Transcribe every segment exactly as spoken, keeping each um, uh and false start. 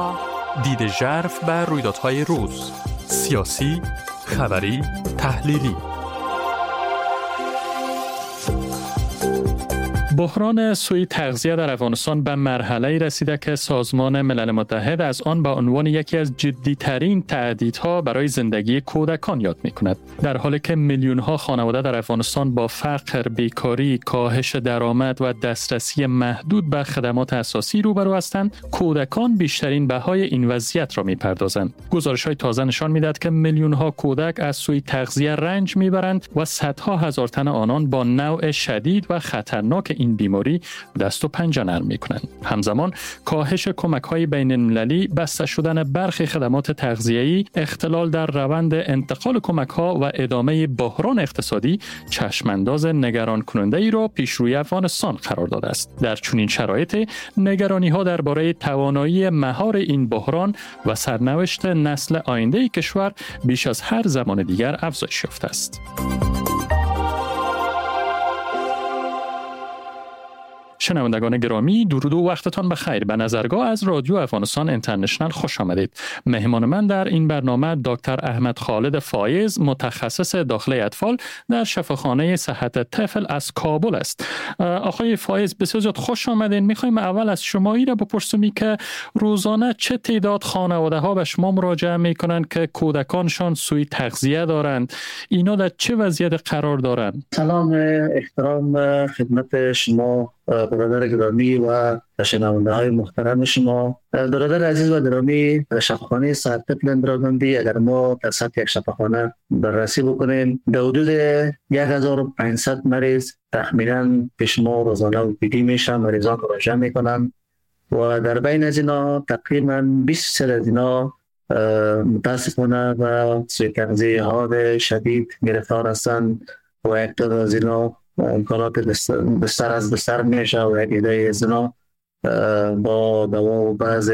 دید ژرف بر رویدادهای روز، سیاسی، خبری، تحلیلی. بحران سوء تغذیه در افغانستان به مرحله‌ای رسیده که سازمان ملل متحد از آن به عنوان یکی از جدی‌ترین تهدیدها برای زندگی کودکان یاد می‌کند. در حالی که میلیون‌ها خانواده در افغانستان با فقر، بیکاری، کاهش درآمد و دسترسی محدود به خدمات اساسی روبرو هستند، کودکان بیشترین بهای این وضعیت را می‌پردازند. گزارش‌های تازه نشان می‌دهد که میلیون‌ها کودک از سوء تغذیه رنج می‌برند و صدها هزار تن آنان با نوع شدید و خطرناک این بیماری دست و پنجه نرم می‌کنند. همزمان کاهش کمک‌های بین‌المللی، بسته شدن برخی خدمات تغذیه‌ای، اختلال در روند انتقال کمک‌ها و ادامه بحران اقتصادی چشمانداز نگران کننده ای را پیش روی افغانستان قرار داده است. در چنین شرایطی نگرانی‌ها درباره توانایی مهار این بحران و سرنوشت نسل آینده کشور بیش از هر زمان دیگر افزایش یافته است. شنوندگان گرامی، درود و وقتتان بخیر. به نظرگاه از رادیو افغانستان اینترنشنال خوش آمدید. مهمان من در این برنامه دکتر احمد خالد فایز، متخصص داخلی اطفال در شفاخانه صحت طفل از کابل است. آقای فایز، بسیار زیاد خوش آمدین. میخوایم اول از شما این را بپرسیم که روزانه چه تعداد خانواده ها به شما مراجعه میکنند که کودکانشان سوء تغذیه دارند؟ اینا در چه وضعیت قرار دارند؟ سلام، احترام خدمت شما برادر گرامی و شنونده های محترم شما. برادر عزیز و گرامی، شفاخانه صحت طفل اندراگاندی اگر ما در سطح یک شفاخانه بررسی بکنیم، در حدود هزار و پانصد مریض تخمینا پیش ما روزانه وپیدی میشن، مریضان مراجعه میکنن و در بین از اینا تقریبا بیست درصد از اینا متاسفانه و سوء تغذیه ها شدید گرفتار هستند و یک تعداد از اینا امکانات بستر از بستر میشه و یک عده از اینا با دوا و بعض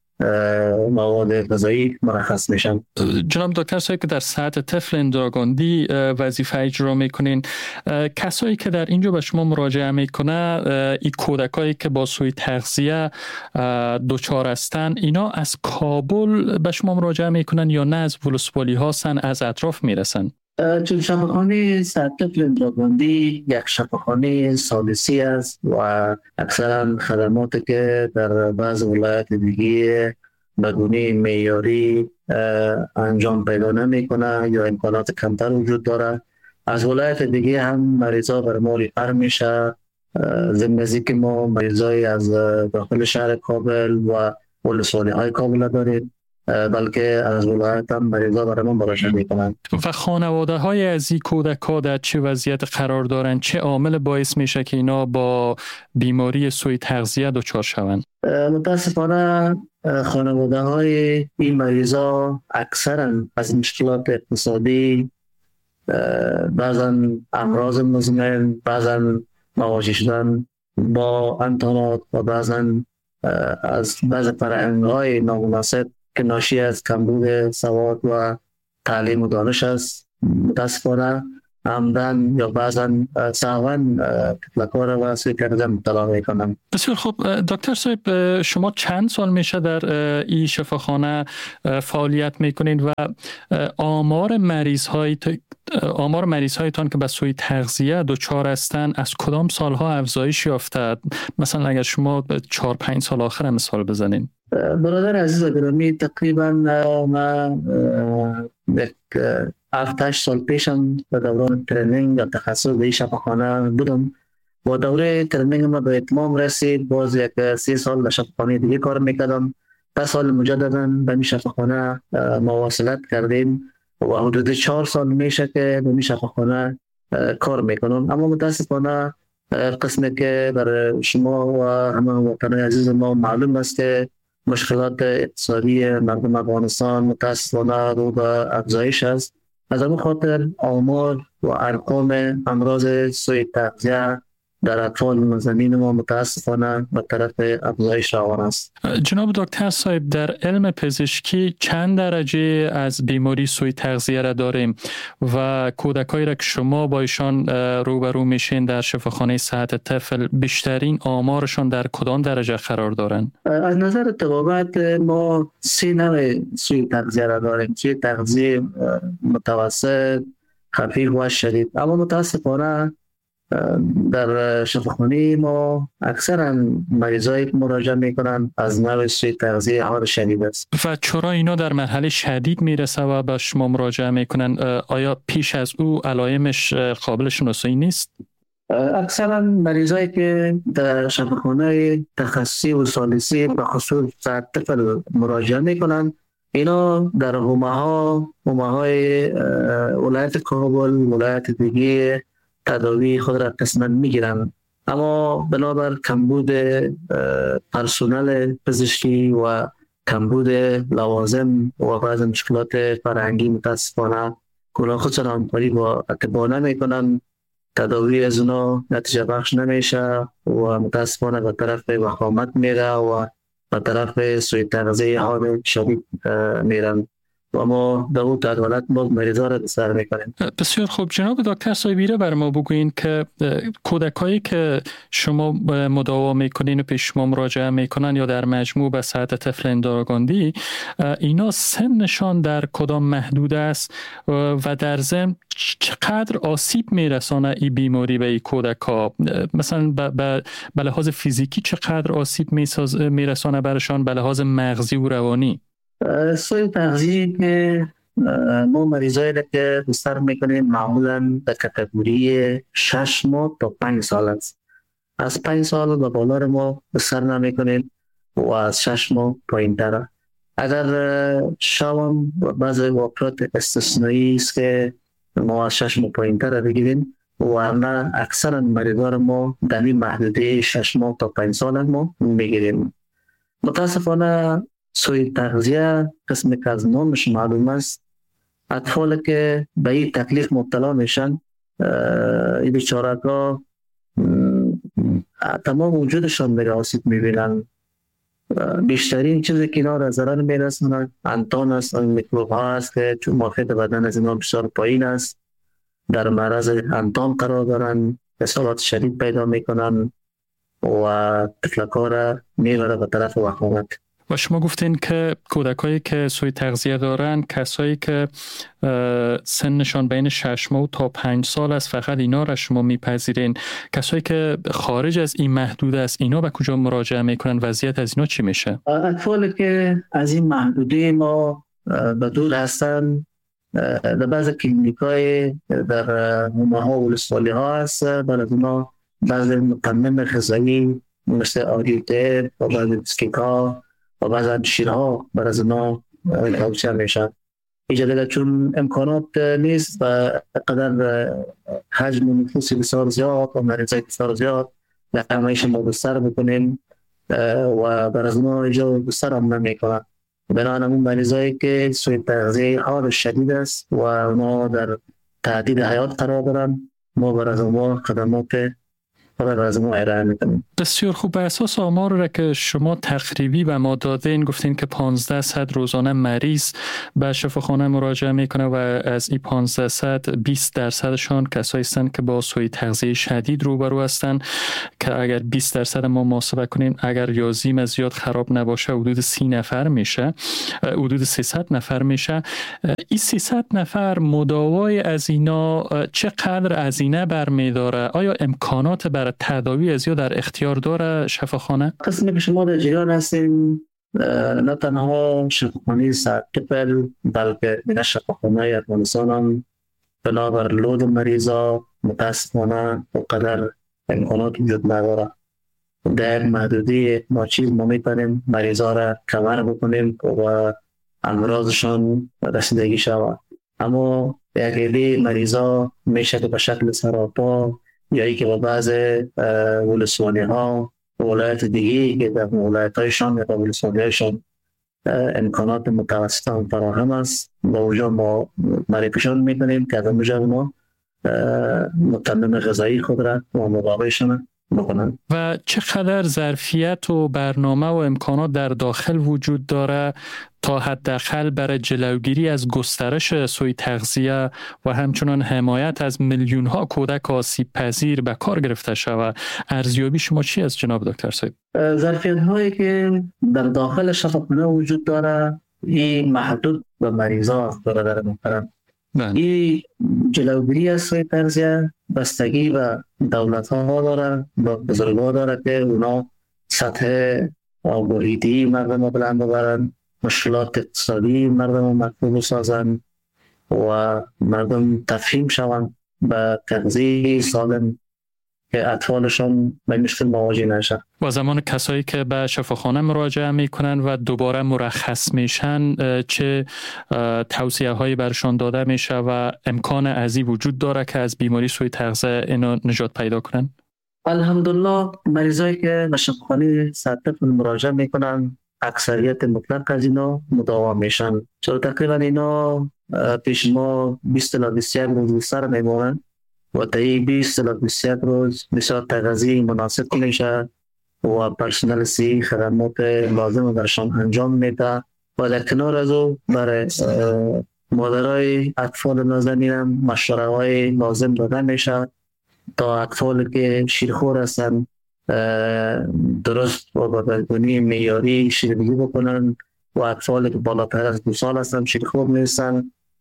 مواد غذایی مرخص میشن. جناب دکتر صاحب که در سطح طفل اندراگاندی وظیفه اجرا میکنین، کسایی که در اینجا به شما مراجعه میکنه، این کودکایی که با سوء تغذیه دچار هستن، اینا از کابل به شما مراجعه میکنن یا نه از ولسوالی هستن، از اطراف میرسن؟ چون شفاخانه صحت طفل اندراگاندی یک شفاخانه سالسی است و اکثرا خدماتی که در بعض ولایات دیگه به گونه معیاری انجام پیدا نمیکنه یا امکانات کمتر وجود داره. از ولایت دیگه هم مریضا بر ما ریفر میشه، ضمن که ما مریضای از داخل شهر کابل و ولسوالی های کابل داریم، بلکه از ولایت هم مریضا برای من مراجعه میکنن. و خانواده های از این کودک ها در چه وضعیت قرار دارن؟ چه عامل باعث میشه که اینا با بیماری سوء تغذیه دچار شوند؟ متاسفانه خانواده های این مریضا اکثرا از مشکلات اقتصادی، بعضا امراض مزمن، بعضا مواجه شدن با امتحانات و بعضا از بعض فرآیندهای نامناسب که ناشی از کمبود سواد و تعلیم و دانش است، متاسفانه عمدن یا بعضا سهوا تفلکار و سوء تغذیه مبتلا میکنم. بسیار خوب. دکتر صاحب، شما چند سال میشه در این شفاخانه فعالیت میکنید و آمار مریض های آمار مریض هایتان که به سوء تغذیه دچار هستند از کدام سالها افزایش یافته؟ مثلا اگر شما چهار پنج سال آخر مثال بزنین. برادر عزیز و گرامی، تقریبا من هفت هشت سال پیشم به دوران ترینینگ یا تخصص به این شفاخانه بودم و دوره ترینینگ ما به اتمام رسید. باز یک سی سال در شفاخانه دیگه کار میکردم. پس سال مجددا به این شفاخانه مواصلت کردیم و حدود چهار سال میشه که به این شفاخانه کار میکنم. اما متاسفانه قسمی که برای شما و همه وطنان عزیز ما معلوم است که مشکلات اقتصادی مردم افغانستان متاسفانه رو به افزایش است. از همین خاطر آمار و ارقام امراض سوء تغذیه در اطفال زمین ما متاسفانه به طرف افزایش روان است. جناب دکتر صاحب، در علم پزشکی چند درجه از بیماری سوء تغذیه را داریم و کودکایی را که شما با ایشان روبرو میشین در شفاخانه صحت طفل بیشترین آمارشان در کدام درجه قرار دارند؟ از نظر طبابت ما سه نوع سوء تغذیه را داریم: سوء تغذیه متوسط، خفیف و شدید. اما متاسفانه در شفاخانه ما اکثرا مریضایی که مراجعه میکنن از نوع سوء تغذیه حال شدید است. و چرا اینا در مرحله شدید میرسه و به شما مراجعه میکنن؟ آیا پیش از او علائمش قابل شناسایی نیست؟ اکثرا مریضایی که در شفاخانه تخصصی و ثالثی به خصوص صحت طفل مراجعه میکنن، اینا در حومه ها حومه های ولایت کابل، ولایت دیگه تداوی خود را قسمت میگیرن، اما بنابر کمبود پرسنل پزشکی و کمبود لوازم و بعض مشکلات فرهنگی متاسفانه اونا خودشان همکاری با اطباء نمیکنن، تداوی از اونا نتیجه بخش نمیشه و متاسفانه به طرف وخامت میره و به طرف سوء تغذیه حال شدید میرن و ما در اون حالت ما مریضا را بسر میکنیم. بسیار خوب. جناب دکتر صاحبی بر ما بگوین که کودکایی که شما مداوا میکنین و پیش شما مراجعه میکنن یا در مجموع به صحت طفل اندراگاندی، اینا سنشان در کدام محدود است و در ضمن چقدر آسیب میرسانه این بیماری به این کودکا؟ مثلا به لحاظ فیزیکی چقدر آسیب میرسانه برشان، به لحاظ مغزی و روانی؟ سوء تغذیه که ما مریضایی را که بستر میکنیم معمولا در کاتگوری شش ماه تا پنج سال است. از پنج سال به بالا را ما بستر نمیکنیم و از شش ماه پایین تر. اگر شوام بعضی واقعات استثنایی است که ما از شش ماه پایین تر بگیریم، ورنه اکثر مریضان ما در این محدوده شش ماه تا پنج سال ما میگیریم. متاسفانه سوء تغذیه قسمی که از نامش معلوم است، اطفال که به این تکلیف مبتلا میشن، این بیچاره‌ها تمام وجودشان میره آسیب میبینن. بیشترین چیزی که اینا را ضرر میرسونن انتان است، این میکروب ها است که چون مافیت بدن از اینا بسیار پایین است، در معرض انتان قرار دارن، اصابات شدید پیدا میکنن و طفلک‌ها را میبره به طرف وخامت. و شما گفتین که کودکایی که سوء تغذیه دارن کسایی که سنشان بین شش ماه تا پنج سال است، فقط اینا را شما میپذیرین؟ کسایی که خارج از این محدود است اینا به کجا مراجعه میکنن؟ وضعیت از اینا چی میشه؟ اطفالی که از این محدوده ما به دور هستن، در بعض کلینیکای در حومه ها و ولسوالی ها هست، برای اونا بعض مقنن غذایی مثل آریوته و بعض بسکیک ها و بعض شیرها برای از اونا توصیه میشن. اینجا دیگه چون امکانات نیست و قدر حجم نفوسی بسیار زیاد و مریضای بسیار زیاد در همایش ما بستر بکنیم و برای از اونا اینجا بستر هم نمیکنن. بنابراین همون مریضایی که سوء تغذیه حال شدید است و اونا در تهدید حیات قرار دارن، ما برای از اونا خدمات بسیار خوب. به اساس آمار را که شما تقریبی به ما دادین، گفتین که پانزده صد روزانه مریض به شفاخانه مراجعه میکنه و از این پانزده صد بیست درصدشان کسایی هستند که با سوء تغذیه شدید روبرو هستند که اگر بیست درصد ما محاسبه کنیم، اگر ریاضیم زیاد خراب نباشه، حدود سی نفر میشه، حدود سیصد نفر میشه. این سیصد نفر مداوای از اینا چقدر هزینه برمیداره؟ آیا امکانات بر تداوی از یا در اختیار داره شفاخانه؟ قسمی که شما در جریان هستیم، نه تنها شفاخانه صحت طفل بلکه دیگر شفاخانه افغانستان هم بنابر لود مریضا متاسفانه اونقدر امکانات وجود نداره. در محدودی ما چیز ما میتونیم مریضا را کمر بکنیم و امراضشان رسیدگی شود، اما یک عده مریضا میشه که به شکل سراپا یا ای که با بعض ولسوالی ها و ولایت دیگه که در ولایت هایشان یا ولسوالی هایشان امکانات متوسط هم فراهم است، با وجود ما معرفیشان میکنیم که از اونجا ما متمم غذایی خود را و مقابلشان بکنند. و چقدر ظرفیت و برنامه و امکانات در داخل وجود داره تا حداقل برای جلوگیری از گسترش سوء تغذیه و همچنان حمایت از میلیون ها کودک آسیب پذیر به کار گرفته شود؟ ارزیابی شما چی است جناب دکتر صاحب؟ ظرفیت هایی که در داخل شفاخانه وجود داره این محدود به مریضا است برادر محترم. این جلوگیری از سوء تغذیه بستگی و دولت ها داره و بزرگان داره که اونا سطح آگاهی مردم رو بلند ببرن، مشکلات اقتصادی مردم رو مطلوب سازن و مردم تفهیم شون به تغذیه سالم که اطفالشان به مشکل مواجه نشن. و زمان کسایی که به شفاخانه مراجعه میکنن و دوباره مرخص میشن چه توصیه هایی برشان داده میشه و امکان ازی وجود داره که از بیماری سوء تغذیه اینو نجات پیدا کنن؟ الحمدلله مریضایی که به شفاخانه صحت مراجعه میکنن اکثریت مطلق از اینا مداوم میشن. چرا تقریبا اینا پیش ما بیست تا بیست و یک روز سر میمونن و تا این بیست تا بیست و یک روز بسیار تغذیه مناسب میشه و پرسنل صحی خدمات لازم برشان انجام میده و در کنار از او برای مادرای اطفال نازنین هم مشوره های لازم داده میشه تا اطفال که شیرخور هستن درست و بدنی معیاری شیرینی بکنن و اطفال که بالاتر از دو سال هستن شیرخور نیستن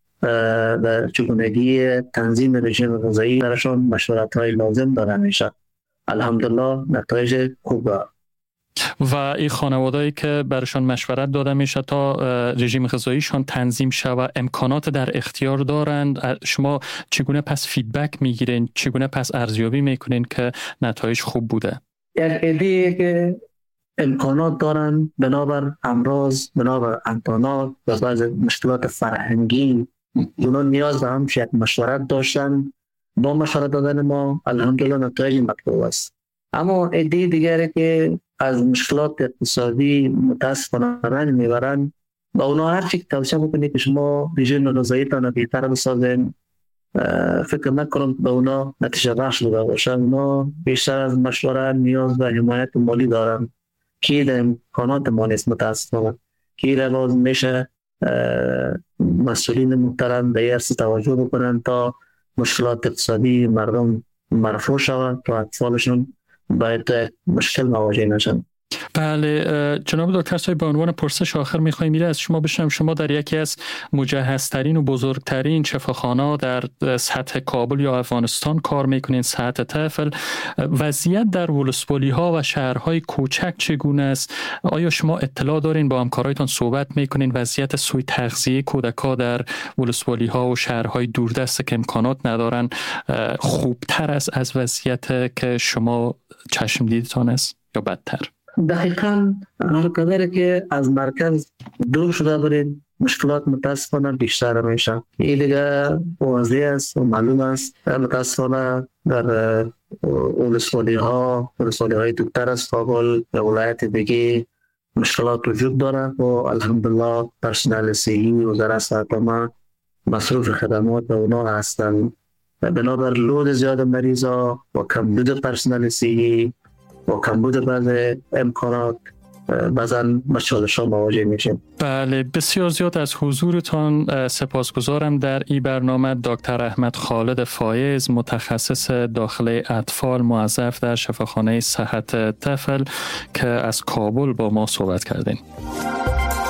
در چگونگی تنظیم رژیم غذایی درشان مشورت های لازم داده میشه. الحمدلله نتایج خوبه. و این خانوادهایی که برشان مشورت داده میشه تا رژیم غذاییشان تنظیم شود امکانات در اختیار دارند، شما چگونه پس فیدبک میگیرین، چگونه پس ارزیابی میکنین که نتایج خوب بوده؟ یک ایده که امکانات دارن بنابر امراض، بنابر امکانات و بعض مشکلات فرهنگی اونا نیاز به هم یک مشورت داشتن. با مشورت دادن ما الحمدلله نتایج مطلوب است. اما ایده دیگری که از مشکلات اقتصادی متاسفانه رنج میبرن و اونا هر چی توصیه بکنید که شما رژیم غذایی تان بهتر بسازین، فکر نکنم به اونا نتیجه بخش بوده باشن. اونا بیشتر از مشورت نیاز به حمایت مالی دارن که در امکانات ما نیست متاسفانه. که لازم میشه مسئولین محترم به این توجه بکنن تا مشکلات اقتصادی مردم مرفوع شود تا اطفالشون باید مشکل مواجه نشن. بله جناب دکتر صاحب، به عنوان پرسش آخر میخوایم میره از شما بشنویم. شما در یکی از مجهزترین و بزرگترین شفاخانه‌ها در سطح کابل یا افغانستان کار میکنین، سطح طفل. وضعیت در ولسوالی ها و شهرهای کوچک چگونه است؟ آیا شما اطلاع دارین، با همکارایتان صحبت میکنین وضعیت سوء تغذیه کودک‌ها در ولسوالی ها و شهرهای دوردست که امکانات ندارن خوبتر است از وضعیت که شما چشم دیدتان است یا بدتر؟ دقیقاً هر قدر که از مرکز دور شده برید مشکلات متاسفانه بیشتر میشه. این دیگه واضح است و معلوم است. متاسفانه در ولسوالی ها ولسوالی های دورتر از کابل و ولایت دیگه مشکلات وجود داره و الحمدلله پرسنل صحی و وزارت صحت ما مصروف خدمات به اونا هستند. بنابر لود زیاد مریضا و کمبود پرسنل صحی و کمبود بعض امکانات بعضا مشکلات مواجه میشیم. بله، بسیار زیاد از حضورتان سپاسگزارم در این برنامه. دکتر احمد خالد فایز، متخصص داخل اطفال، موظف در شفاخانه صحت طفل که از کابل با ما صحبت کردین.